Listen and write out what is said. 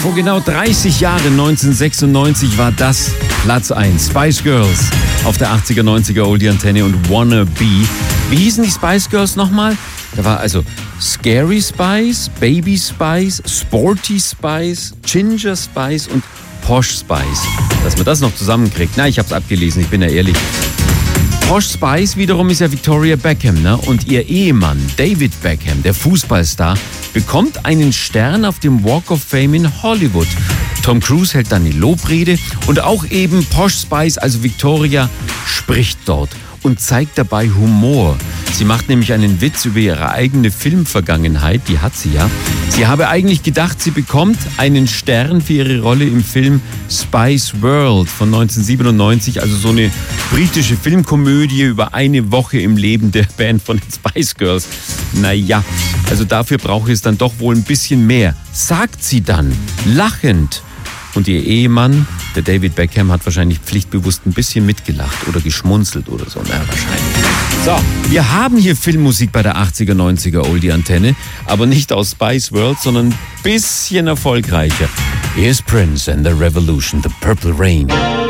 Vor genau 30 Jahren, 1996, war das Platz 1. Spice Girls auf der 80er, 90er Oldie-Antenne und Wanna Be. Wie hießen die Spice Girls nochmal? Da war also Scary Spice, Baby Spice, Sporty Spice, Ginger Spice und Posh Spice. Dass man das noch zusammenkriegt. Na, ich hab's abgelesen, ich bin ja ehrlich. Posh Spice wiederum ist ja Victoria Beckham, ne? Und ihr Ehemann David Beckham, der Fußballstar, bekommt einen Stern auf dem Walk of Fame in Hollywood. Tom Cruise hält dann die Lobrede und auch eben Posh Spice, also Victoria, spricht dort und zeigt dabei Humor. Sie macht nämlich einen Witz über ihre eigene Filmvergangenheit, die hat sie ja. Sie habe eigentlich gedacht, sie bekommt einen Stern für ihre Rolle im Film Spice World von 1997, also so eine britische Filmkomödie über eine Woche im Leben der Band von den Spice Girls. Naja, also dafür brauche es dann doch wohl ein bisschen mehr, sagt sie dann, lachend. Und ihr Ehemann, der David Beckham, hat wahrscheinlich pflichtbewusst ein bisschen mitgelacht oder geschmunzelt oder so. Na, wahrscheinlich. So, wir haben hier Filmmusik bei der 80er, 90er Oldie-Antenne, aber nicht aus Spice World, sondern ein bisschen erfolgreicher. Hier ist Prince and the Revolution, The Purple Rain.